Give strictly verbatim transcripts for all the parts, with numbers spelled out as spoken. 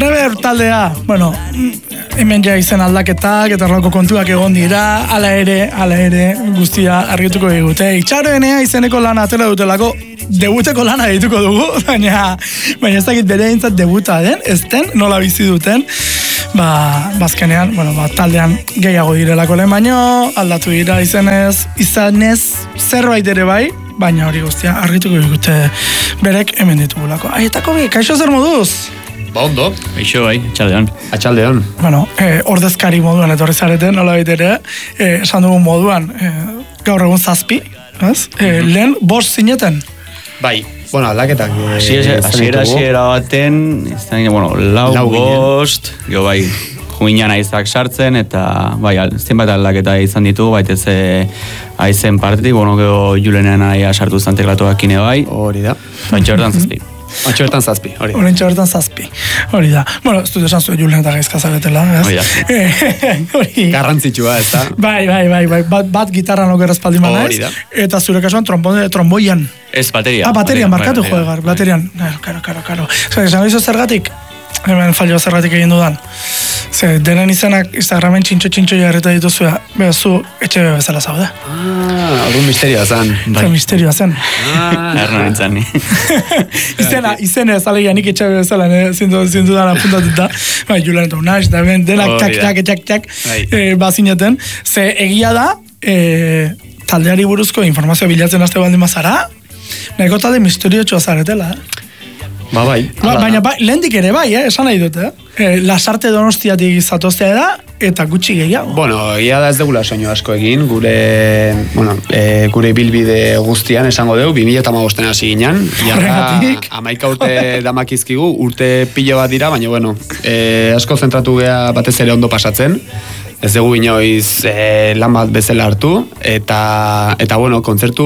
Treber taldea, bueno, hemen ja izen aldaketak eta horrelako kontuak egon dira, ala ere, ala ere, guztia argituko digute. Itxaroenea izeneko lana atera dutelako, debuteko lana dituko dugu, baina, baina ez dakit bere dintzat debuta den, ez den, nola bizi duten, ba, bazkenean, bueno, ba, taldean gehiago direlako lehen baino, aldatu dira izenez, izanez zerbait ere bai, baina hori guztia argituko digute berek hemen ditugulako. Aietako bi, kaixo zer moduz? Ba ondo. Eixo bai, atxaldeon. Atxaldeon. Bueno, eh, ordezkari moduan etorri zareten, nola baitere, eh, esan dugun moduan, eh, gaur egun zazpi, ez? Eh, lehen bost zineten. Bai, bueno, aldaketak. Hasiera hasiera baten, izan, bueno, lau, Lau bost, jo bai, juinan aizak sartzen, eta bai, zenbat aldaketa izan ditugu, baitez aizen partetik, bueno, gero Julenean aia sartu zen teklatuak ine bai. Hori da. Baintxe hortan zazpi. Baintxe hortan zazpi, hori da. Horentxe hortan zazpi, hori da. Bueno, ez dut esan zuen Julen eta gaizka zaretela, ez? Hori da. Hori. Garrantzitsua, ez da? Bai, bai, bai, bai, bat, bat gitarran oker espaldi mana Hori ez, da. eta zure kasuan trombone, tromboian. Ez, bateria. Ah, baterian, markatu joegar, baterian. Karo, karo, karo. Zer, esan bizo zergatik? Hemen fallo zergatik egin dudan. Ze, denen izenak Instagramen txintxo-txintxo jarreta dituzua, beha zu etxe bezala zaude. Ah, algun misterioa zen. Bai. Misterioa zen. Ah, Erno nintzen ni. Izena, izena ez alegia nik etxe bezala, zintu, zintu dara puntatuta. Bai, Julen eta Unax, da ben, denak txak, txak, txak, txak, e, bazineten. Ze, egia da, e, taldeari buruzko informazioa bilatzen haste baldin bazara, nahiko talde misteriotxoa zaretela, eh? Ba, bai. Ba, baina ba, lehendik ere bai, eh? Esan nahi dute, eh? E, lasarte Donostiatik zatoztea da, eta gutxi gehiago. Bueno, egia da ez degula soinu asko egin, gure, bueno, e, gure bilbide guztian esango dugu, bi mila hamabosten hasi ginen, Horregatik. amaika urte damakizkigu, urte pilo bat dira, baina, bueno, e, asko zentratu gea batez ere ondo pasatzen, ez dugu inoiz e, lan bat bezala hartu, eta, eta bueno, kontzertu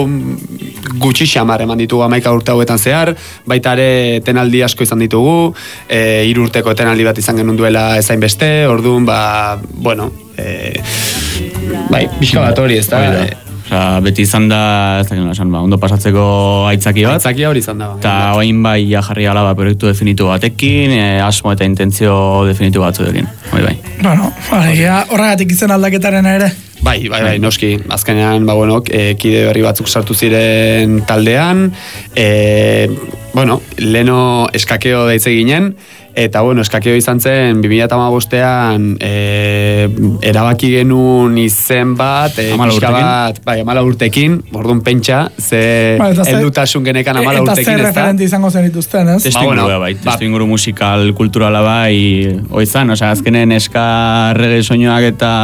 gutxi xamar eman ditugu amaika urte hauetan zehar, baita ere tenaldi asko izan ditugu, e, hiru urteko tenaldi bat izan genuen duela ezain beste, orduan, ba, bueno, e, bai, pixka bat hori ez da. Osa, beti izan da, ez dakit nola esan, ba, ondo pasatzeko aitzaki bat. Aitzaki hori izan da. Eta oain bai ja jarri gala ba, proiektu definitu batekin, e, asmo eta intentzio definitu batzuekin. Bai, bai. Bueno, alegia, horregatik izen aldaketaren ere. Bai, bai, bai, noski. Azkenean, ba, bueno, e, kide berri batzuk sartu ziren taldean, e, bueno, leno eskakeo deitze ginen, eta, bueno, eskakeo izan zen, bi mila hamabostean e, erabaki genuen izen bat, e, pixka bat, bai, amala urtekin, orduan pentsa, ze ba, heldutasun genekan amala urtekin, ez da? Eta zer referente izango zen dituzten, ez? Testu ba, inguru bueno, bai, ba, testu inguru musikal, kulturala bai, oizan, osea, azkenen eska reggae soinuak eta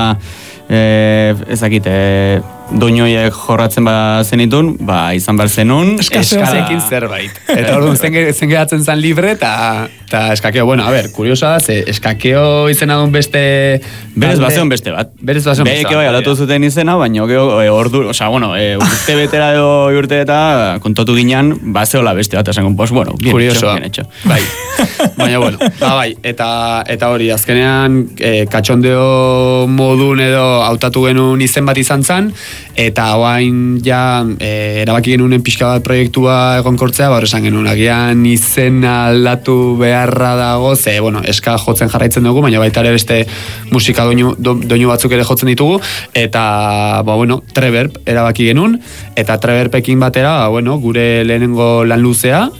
eh, ezakit, eh, doinoiek jorratzen ba zenitun, ba, izan behar zenun, eskazekin zerbait. Eta orduan zen, zen geratzen zen libre, eta eskakeo, bueno, a ber, kuriosa da, ze eskakeo izena duen beste... Berez bazeon beste bat. Berez bazeon beste bat. Beke bai, aldatu zuten izena, baina geho, e, ordu, osea, bueno, e, urte betera edo urte eta kontatu ginean, bazeola beste bat, esan pues, bueno, bien kuriosoa. hecho, bien hecho. Bai. Baina, bueno, ba, bai, eta, eta hori, azkenean, e, katxondeo modun edo hautatu genuen izen bat izan zen, eta oain ja e, erabaki genuenen pixka bat proiektua egonkortzea, ba, esan genuen, agian izen aldatu beharra dago, ze, bueno, eska jotzen jarraitzen dugu, baina baita ere beste musika doinu, do, doinu batzuk ere jotzen ditugu, eta, ba, bueno, Treverb erabaki genuen, eta Treverbekin batera, ba, bueno, gure lehenengo lan luzea,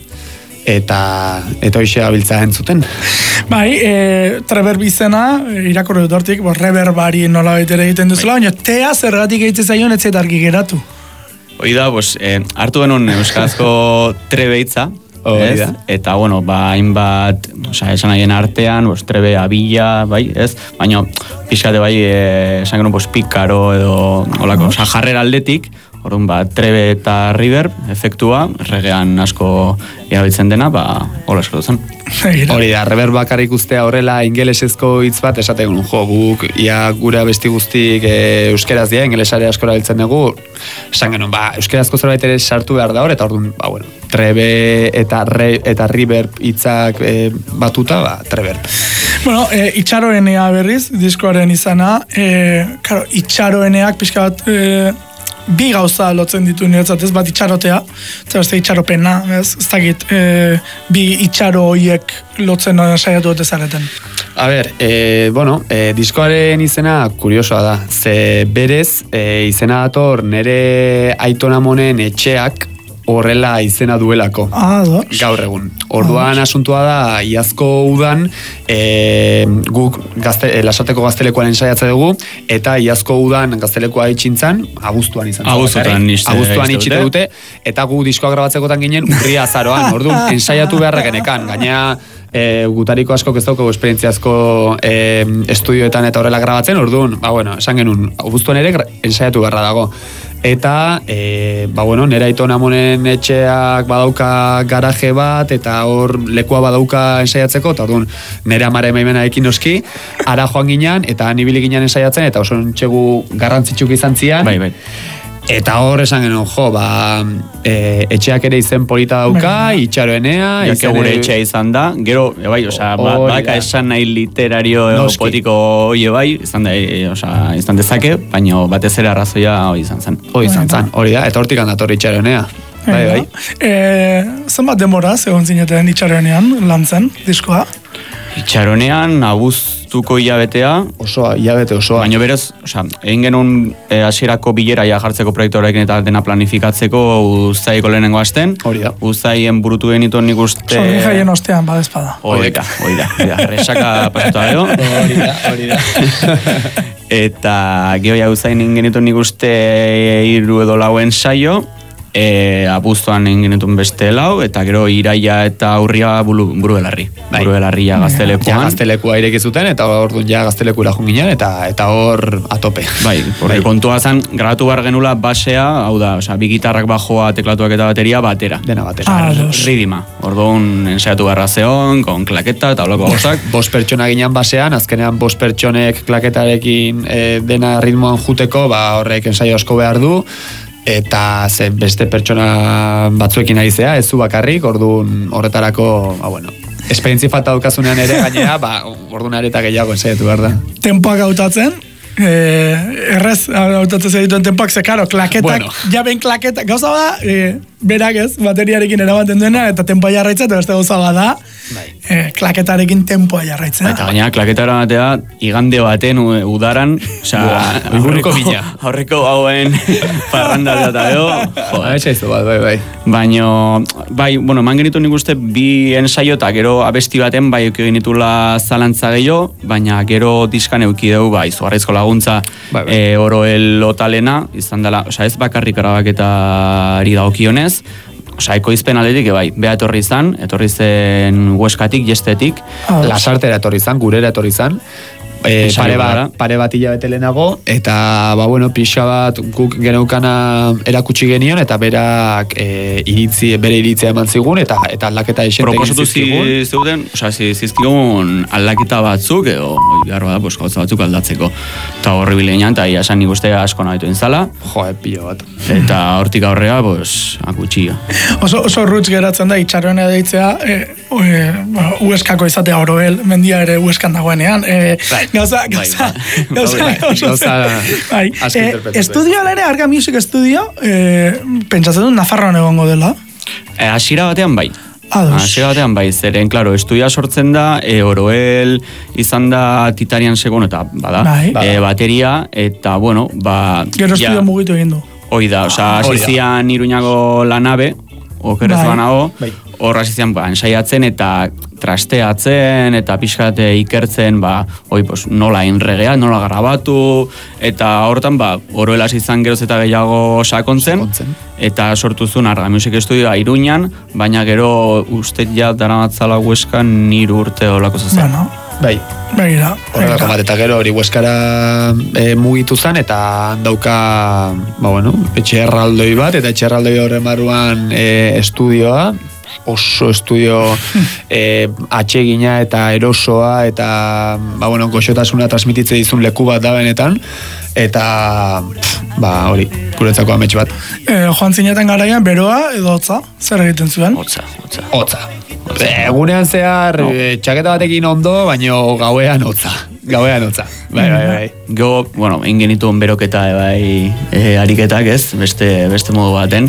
eta eta hoxe abiltza entzuten. Bai, e, Treverb izena, irakorri dut hortik, bo, reverbari nola baitere egiten duzula, baina tea zergatik egiten zaion ez zaitarki geratu. Hoi da, pues, eh, hartu genuen euskarazko trebeitza, ez? Eta, bueno, ba, hainbat, osea, esan nahien artean, pues, trebe, abila, bai, ez? Baina, pixkate bai, eh, esan genuen, pues, pikaro edo, olako, osea, jarrera aldetik, orduan, ba, trebe eta reverb, efektua, regean asko erabiltzen dena, ba, hola esko duzen. Hori da, reverb bakarrik ustea horrela ingelesezko hitz bat esate genuen, jo, guk, ia gure abesti guztik e, euskeraz dira, ingelesare asko erabiltzen dugu, esan genuen, ba, euskerazko zerbait ere sartu behar da hor, eta orduan, ba, bueno, trebe eta, re, eta reverb hitzak e, batuta, ba, treverb. Bueno, e, itxaroenea berriz, diskoaren izana, e, karo, itxaroeneak pixka bat... E, bi gauza lotzen ditu niretzat, ez bat itxarotea, eta beste itxaropena, ez, ez dakit, e, bi itxaro horiek lotzen saiatu dute zareten. A ber, e, bueno, e, diskoaren izena kuriosoa da, ze berez e, izena dator nere aitonamonen etxeak horrela izena duelako. Ah, dos. Gaur egun. Orduan ah, asuntua da, iazko udan e, guk gazte, e, lasateko gaztelekoan ensaiatze dugu, eta iazko udan gaztelekoa itxintzan, abuztuan izan. Abuztuan niste. Abuztuan itxite dute, eta gu diskoa grabatzekotan ginen urria azaroan. Orduan, ensaiatu beharrak genekan. Gaina, E, gutariko askok ez daukagu esperientziazko e, estudioetan eta horrela grabatzen, orduan, ba bueno, esan genuen, abuztuan ere ensaiatu beharra dago. Eta, e, ba bueno, nera Aiton Amonen etxeak badauka garaje bat, eta hor lekua badauka ensaiatzeko, eta orduan, nere amare maimena ekin oski, ara joan ginean, eta nibili ginean ensaiatzen, eta oso entxegu garrantzitsuk izan zian. Bai, bai. Eta hor esan genuen, jo, ba, e, etxeak ere izen polita dauka, itxaroenea. Jake gure etxea izan da, gero, e, bai, oza, ba, baka esan nahi literario potiko oie bai, izan da, e, oza, izan dezake, baina batez ere arrazoia hori izan zen. Hori izan zen, hori da, eta hortik handator itxaroenea. Bai, bai. E, zenbat demora, egon zineten itxaroenean, lan zen, diskoa? Itxaronean, abuztuko hilabetea. Osoa, hilabete osoa. Baina berez, oza, egin genuen hasierako bilera ja jartzeko proiektorekin eta dena planifikatzeko uztaiko lehenengo asten. Hori da. Uztaien burutu genituen nik uste... Zorri jaien ostean, badezpada. Hori da, hori da, hori da, resaka pasatu gero. Hori da, hori da. Eta geho ja uzain genituen nik uste hiru edo lau ensaio. E, abuztuan egin genituen beste lau, eta gero iraia eta aurria buru, buru belarri. Bai. Buru belarria gaztelekuan. Ja gaztelekua ireki zuten, eta hor ja gaztelekura joan ginen, eta eta hor atope. Bai, bai. Kontua zen, grabatu behar genula basea, hau da, oza, bi gitarrak bajoa, teklatuak eta bateria, batera. Dena batera. Ah, ridima. Orduan ensaiatu beharra zeon, kon klaketa eta holako gauzak. Bost pertsona ginen basean, azkenean bost pertsonek klaketarekin e, dena ritmoan juteko, ba horrek ensaio asko behar du, eta ze beste pertsona batzuekin ari zea, ez zu bakarrik, orduan horretarako, ba bueno, esperientzi falta daukazunean ere gainera, ba orduan areta gehiago ensaiatu behar da. Tempoak hautatzen, eh, errez hautatzen zedituen tempoak, ze karo, klaketak, Bueno. ja ben klaketak, gauza da, eh, berak ez, bateriarekin erabaten duena, eta tempoa jarraitzea, eta beste gauza bada, eh, klaketarekin tempoa jarraitzea. Eta gaina, klaketara batea, igande baten u- udaran, oza, Inguruko mina. aurreko hauen parranda eta jo, Joa, etxaizu bat, bai, bai. baina, bai, bueno, eman genitu nik uste bi ensaio eta gero abesti baten bai euki genitula zalantza gehiago, baina gero diskan euki dugu, bai, izugarrizko laguntza Bai, bai. e, oroel otalena, izan dela, oza, ez bakarrik grabaketari dagokionez, oza, ekoizpen aldetik, bai, beha etorri izan, etorri zen Hueskatik, Jestetik, Ah, Lasartera etorri zan, gurera etorri zan, e, Esan pare, gara. bat, pare bat hilabete lehenago, eta, ba, bueno, pixa bat guk geneukana erakutsi genion, eta berak e, iritzi, bere iritzia eman zigun, eta eta aldaketa esente egin proposatu zi, zizkigun. zeuden, oza, zi, zizkigun aldaketa batzuk, edo, oi, behar bada, pues, gauza batzuk aldatzeko. Eta horri bilenean, eta ia esan nik uste asko nahitu inzala, Jo, pilo bat. eta hortik aurrea, pues, akutxio. Oso, oso rutz geratzen da, itxaroenea deitzea, e, e, bueno, Hueskako izatea oroel, mendia ere Hueskan dagoenean, e, gauza, gauza, bai. gauza, Bai, gauza, gauza bai. asko E, interpretatu. estudio ere, Arga Music Studio, e, pentsatzen dut Nafarroan egongo dela. E, Hasiera batean bai. Ados. Hasiera batean bai, zeren, klaro, estudia sortzen da, e, oroel izan da Titanian segon, eta bada, Bai. e, bateria, eta, bueno, ba... Gero ja, estudio mugitu egin du. Hoi da, osea, hasi Hori da. zian Iruñako lanabe, okerrez Bai. banago, Bai. hor hasi zian, ba, ensaiatzen eta trasteatzen, eta pixkate ikertzen, ba, oi, pues, nola inregea, nola grabatu, eta hortan, ba, oroel hasi izan geroz eta gehiago sakontzen, Sakontzen. eta sortu zuen Arga Music Studioa Iruñan, baina gero uste ja daramatzala Hueskan niru urte olako zezen. Bueno, Bai. begira. Horrelako bat, eta gero hori Hueskara e, mugitu zen, eta dauka, ba bueno, etxe erraldoi bat, eta etxe erraldoi horren barruan e, estudioa, oso estudio e, atsegina eta erosoa, eta, ba bueno, goxotasuna transmititze dizun leku bat da benetan, eta, pff, ba hori, guretzako amets bat. E, joan zineten garaian, beroa edo hotza, zer egiten zuen? Hotza, hotza. Hotza. Egunean zehar, no. e, txaketa batekin ondo, baino gauean hotza. gauean hotza. Bai, bai, bai. Go, bueno, ingenituen beroketa bai e, ariketak ez, beste, beste modu baten.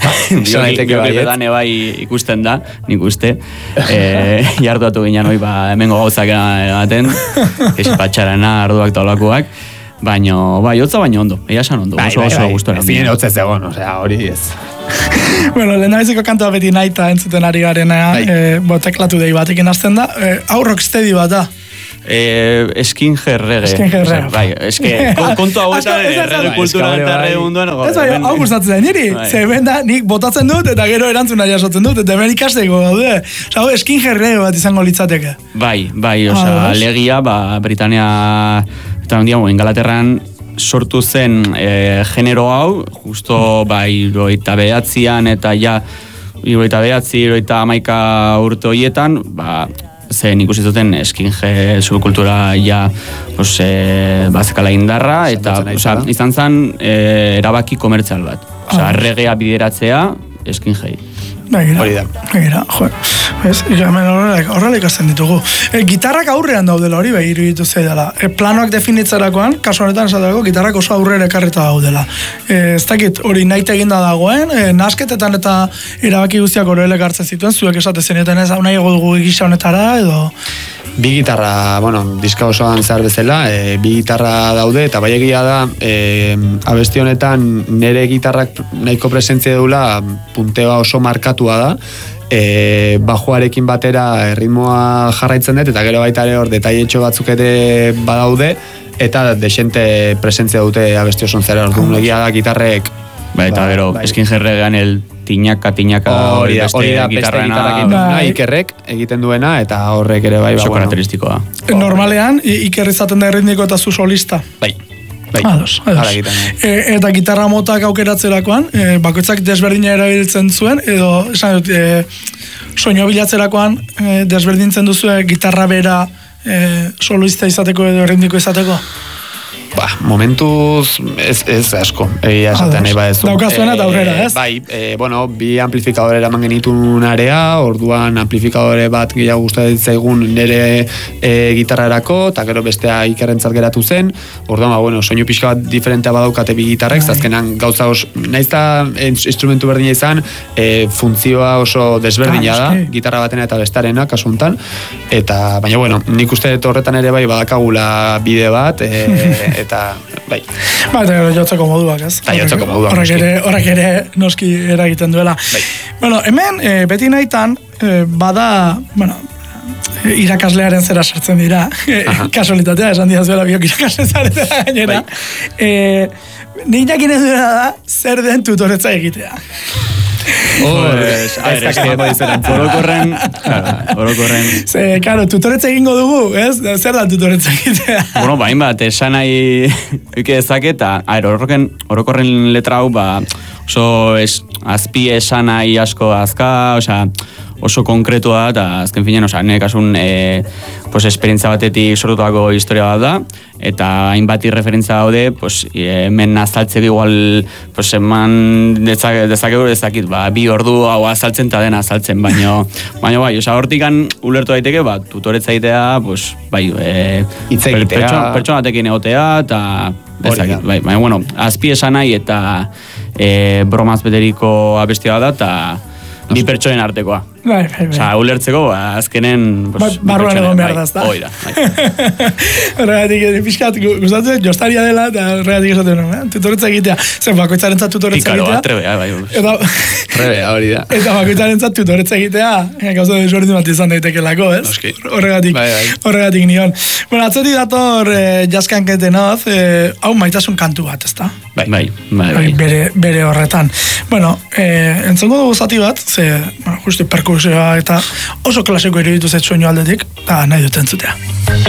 Bioklipetan bai ikusten da, nik uste. E, jarduatu ginen hoi, ba, hemengo gauzak ematen, esipatxarana, arduak taulakoak. Baina, bai, hotza baina ondo, egia esan ondo, oso oso gustora. Ez zinen hotza ez egon, osea, hori ez. Bueno, lehen abiziko kantua beti naita entzuten ari garena, eh, boteklatu dei batekin hasten da, eh, hau rocksteady bat da. Eh, Skinhead reggae. Skinhead reggae. Bai, eske kontu hauetan reggae kultura eta reggae munduan. Ez bai, hau gustatzen da niri. Ze hemen da, nik botatzen dut eta gero erantzuna jasotzen dut, eta hemen ikasteko gaude. Osa, hau Skinhead reggae bat izango litzateke. Bai, bai, osa, legia, ba, Britania, eta ondiago, Ingalaterran sortu zen e, genero hau, justo, ba, iroita behatzian, eta ja, iroita behatzi, iroita amaika urte horietan, ba, zen ikusi zuten skinhead subkultura ja pues, e, bazekala indarra, eta oza, izan zen e, erabaki komertzial bat. Oza, reggaea bideratzea skinhead. Begira, begira, jo, ez, horrela ikasten ditugu. E, gitarrak aurrean daudela hori, behi iruditu zaidala. E, planoak definitzerakoan, kasu honetan esateko, gitarrak oso aurrera ekarrita daudela. E, ez dakit, hori nahi eginda dagoen, e, nasketetan eta erabaki guztiak horrela ekartzen zituen, zuek esate zeneten ez, hau nahi ego dugu egisa honetara, edo... Bi gitarra, bueno, diska osoan zehar bezala, e, bi gitarra daude, eta bai egia da, e, abesti honetan nire gitarrak nahiko presentzia dula, punteoa oso markatua da, e, bajoarekin batera erritmoa jarraitzen dut, eta gero baita ere hor detailetxo batzuk ere badaude, eta desente presentzia dute abesti osoan zehar, orduan egia da gitarrek. Ba, eta gero, bai. Skinhead reggaean el tiñaka, tiñaka hori da, hori da, beste gitarrak bai. Ikerrek egiten duena, eta horrek ere bai, oso bueno. Karakteristikoa. Normalean, Iker izaten da erritmiko eta zu solista. Bai. Bai. Ados, ados. E, eta gitarra motak aukeratzerakoan, e, bakoitzak desberdina erabiltzen zuen, edo, esan dut, e, soinu bilatzerakoan e, desberdintzen duzu gitarra bera e, soloista izateko edo erritmiko izateko? Ba, momentuz ez, ez asko, egia esaten nahi badezu. Daukazuena eta aurrera, ez? Bai, e, bueno, bi amplifikadore eraman genitun area, orduan amplifikadore bat gehiago gustatzen zaigun nire e, gitarrarako, eta gero bestea Ikerrentzat geratu zen, orduan, ba, bueno, soinu pixka bat diferentea badaukate bi gitarrek, zazkenan gauza oso, naizta instrumentu berdina izan, e, funtzioa oso desberdina da, gitarra batena eta bestarena, kasu honetan, eta, baina, bueno, nik uste horretan ere bai badakagula bide bat, e, eta, bai. Ba, eta jotzeko moduak, ez? Eta jotzeko moduak, horrek ere, horrek ere noski eragiten duela. Bai. Bueno, hemen, e, beti nahitan, e, bada, bueno, irakaslearen zera sartzen dira, e, kasualitatea, esan didazuela biok irakasle zaretela gainera. Bai. E, Nik jakin ez duena da, zer den tutoretza egitea. Orokorren, orokorren. Ze, karo, tutoretza egingo dugu, ez? Zer da tutoretza egitea? Bueno, ba, hainbat, esan nahi uke dezake, eta orokorren letra hau, ba, oso es, azpi esan nahi asko azka, osea, oso konkretua da, eta azken finean, osea, nire kasun, e, pues, esperientzia batetik sortutako historia bat da, eta hainbat irreferentzia daude, pues, hemen azaltzeko igual, pues, eman dezakegu dezakit, ba, bi ordu hau azaltzen eta dena azaltzen, baino, baino bai, osea, hortikan ulertu daiteke, ba, tutoretza egitea, pues, bai, e, pertsona, pertsona batekin egotea, eta dezakit, bai, baina, bueno, azpi esan nahi eta e, bromaz beteriko abestia da, eta bi pertsonen artekoa. Bai, bai, bai. Osa, ulertzeko, ba, azkenen... Pues, ba, barruan egon behar da, ezta? Hoi da. Horregatik, pixkat, gustatzen, jostaria dela, eta horregatik esaten, eh? tutoretza egitea. Zer, bakoitzaren zat tutoretza egitea. Pikaro, atrebea, bai. Eta, trebea, hori da. Eta bakoitzaren zat tutoretza egitea, gauza desberdin bat izan daitekelako, ez? Noski. Horregatik, bai, bai. horregatik nion. Bueno, atzetik dator eh, jaskanketen hoz, eh, hau maitasun kantu bat, ezta? Bai, bai, bai. bai. Bere, bere horretan. Bueno, eh, entzongo dugu zati bat, ze, bueno, justu perkusioa eta oso klasiko iruditu zait soinu aldetik, eta nahi dut entzutea.